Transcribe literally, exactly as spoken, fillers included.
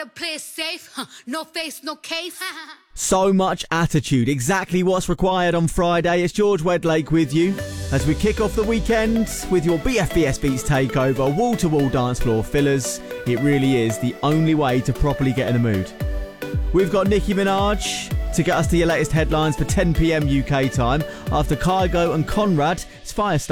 gotta play it safe. Huh. No face, no case. So much attitude, exactly what's required on Friday. It's George Wedlake with you as we kick off the weekend with your B F B S Beats takeover, wall-to-wall dance floor fillers. It really is the only way to properly get in the mood. We've got Nicki Minaj to get us to your latest headlines for ten p m U K time. After Kygo and Conrad, it's Firestar.